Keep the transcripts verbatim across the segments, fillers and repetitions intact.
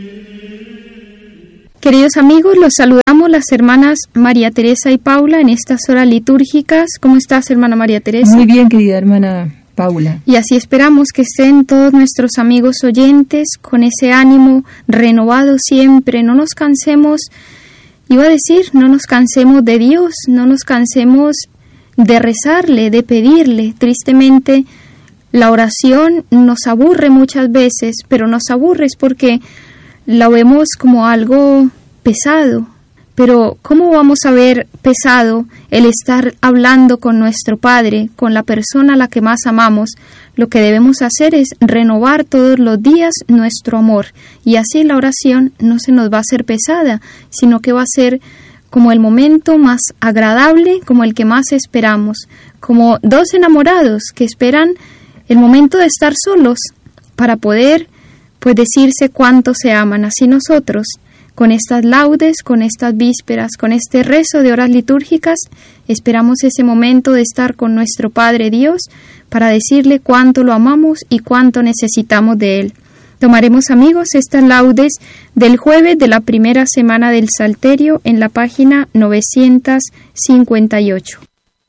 Queridos amigos, los saludamos las hermanas María Teresa y Paula en estas horas litúrgicas. ¿Cómo estás, hermana María Teresa? Muy bien, querida hermana Paula. Y así esperamos que estén todos nuestros amigos oyentes con ese ánimo renovado siempre. No nos cansemos, iba a decir, no nos cansemos de Dios, no nos cansemos de rezarle, de pedirle. Tristemente, la oración nos aburre muchas veces, pero nos aburre es porque la vemos como algo pesado, pero ¿cómo vamos a ver pesado el estar hablando con nuestro Padre, con la persona a la que más amamos? Lo que debemos hacer es renovar todos los días nuestro amor, y así la oración no se nos va a hacer pesada, sino que va a ser como el momento más agradable, como el que más esperamos, como dos enamorados que esperan el momento de estar solos para poder pues decirse cuánto se aman. Así nosotros, con estas laudes, con estas vísperas, con este rezo de horas litúrgicas, esperamos ese momento de estar con nuestro Padre Dios para decirle cuánto lo amamos y cuánto necesitamos de Él. Tomaremos, amigos, estas laudes del jueves de la primera semana del Salterio en la página novecientos cincuenta y ocho.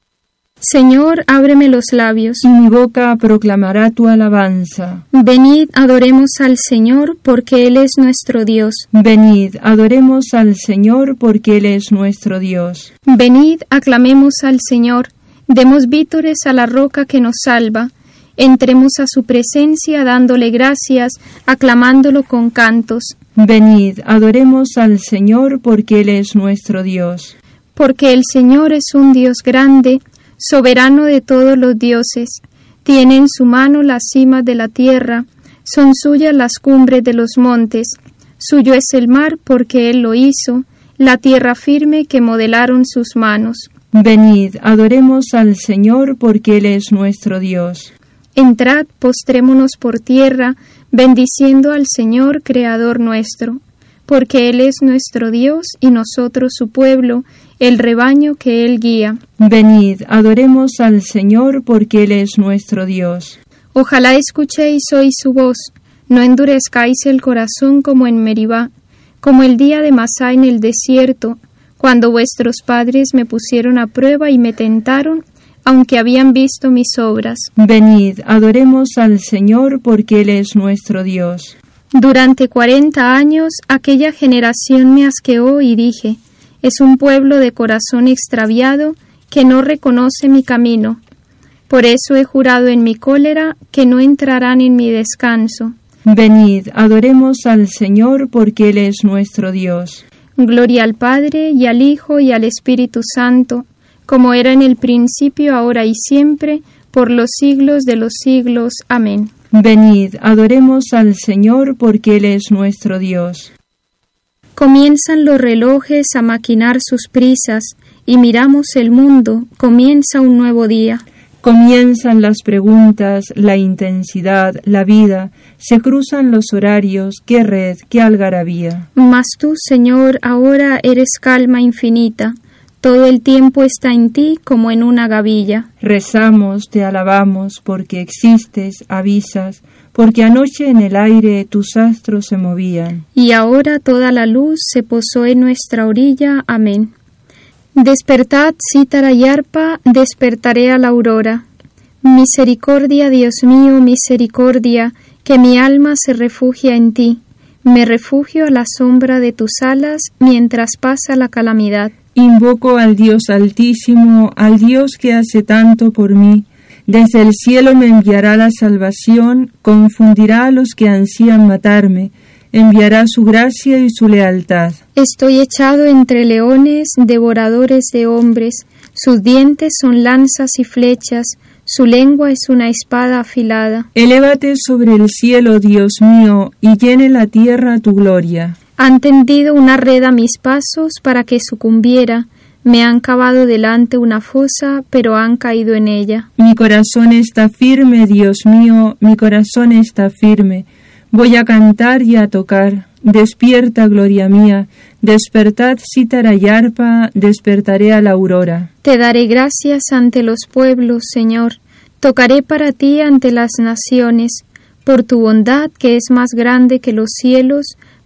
Señor, ábreme los labios, y mi boca proclamará tu alabanza. Venid, adoremos al Señor, porque Él es nuestro Dios. Venid, adoremos al Señor, porque Él es nuestro Dios. Venid, aclamemos al Señor, demos vítores a la roca que nos salva. Entremos a su presencia dándole gracias, aclamándolo con cantos. Venid, adoremos al Señor, porque Él es nuestro Dios. Porque el Señor es un Dios grande, soberano de todos los dioses. Tiene en su mano las cimas de la tierra, son suyas las cumbres de los montes. Suyo es el mar porque Él lo hizo, la tierra firme que modelaron sus manos. Venid, adoremos al Señor, porque Él es nuestro Dios. Entrad, postrémonos por tierra, bendiciendo al Señor, Creador nuestro, porque Él es nuestro Dios y nosotros su pueblo, el rebaño que Él guía. Venid, adoremos al Señor, porque Él es nuestro Dios. Ojalá escuchéis hoy su voz, no endurezcáis el corazón como en Meribá, como el día de Masá en el desierto, cuando vuestros padres me pusieron a prueba y me tentaron, aunque habían visto mis obras. Venid, adoremos al Señor, porque Él es nuestro Dios. Durante cuarenta años aquella generación me asqueó y dije, es un pueblo de corazón extraviado que no reconoce mi camino. Por eso he jurado en mi cólera que no entrarán en mi descanso. Venid, adoremos al Señor, porque Él es nuestro Dios. Gloria al Padre, y al Hijo, y al Espíritu Santo, como era en el principio, ahora y siempre, por los siglos de los siglos. Amén. Venid, adoremos al Señor, porque Él es nuestro Dios. Comienzan los relojes a maquinar sus prisas, y miramos el mundo, comienza un nuevo día. Comienzan las preguntas, la intensidad, la vida, se cruzan los horarios, qué red, qué algarabía. Mas tú, Señor, ahora eres calma infinita, todo el tiempo está en ti como en una gavilla. Rezamos, te alabamos, porque existes, avisas, porque anoche en el aire tus astros se movían. Y ahora toda la luz se posó en nuestra orilla. Amén. Despertad, cítara y arpa, despertaré a la aurora. Misericordia, Dios mío, misericordia, que mi alma se refugia en ti. Me refugio a la sombra de tus alas mientras pasa la calamidad. Invoco al Dios Altísimo, al Dios que hace tanto por mí. Desde el cielo me enviará la salvación, confundirá a los que ansían matarme, enviará su gracia y su lealtad. Estoy echado entre leones, devoradores de hombres, sus dientes son lanzas y flechas, su lengua es una espada afilada. Elévate sobre el cielo, Dios mío, y llene la tierra tu gloria. Han tendido una red a mis pasos para que sucumbiera, me han cavado delante una fosa, pero han caído en ella. Mi corazón está firme, Dios mío, mi corazón está firme. Voy a cantar y a tocar. Despierta, gloria mía, despertad cítara y arpa, despertaré a la aurora. Te daré gracias ante los pueblos, Señor. Tocaré para ti ante las naciones, por tu bondad que es más grande que los cielos,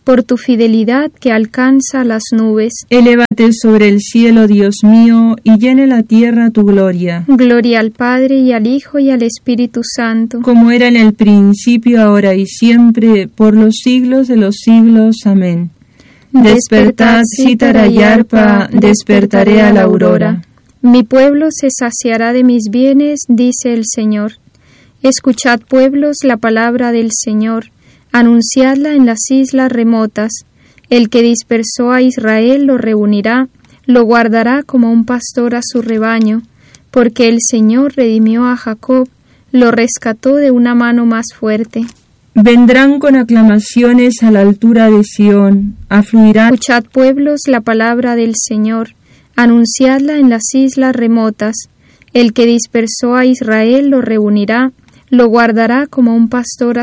por tu fidelidad que alcanza las nubes. Elévate sobre el cielo, Dios mío, y llene la tierra tu gloria. Gloria al Padre, y al Hijo, y al Espíritu Santo. Como era en el principio, ahora y siempre, por los siglos de los siglos. Amén. Despertad, cítara y arpa, despertaré a la aurora. Mi pueblo se saciará de mis bienes, dice el Señor. Escuchad, pueblos, la palabra del Señor. Anunciadla en las islas remotas. El que dispersó a Israel lo reunirá, lo guardará como un pastor a su rebaño, porque el Señor redimió a Jacob, lo rescató de una mano más fuerte. Vendrán con aclamaciones a la altura de Sión, afluirán. Escuchad, pueblos, la palabra del Señor. Anunciadla en las islas remotas. El que dispersó a Israel lo reunirá, lo guardará como un pastor a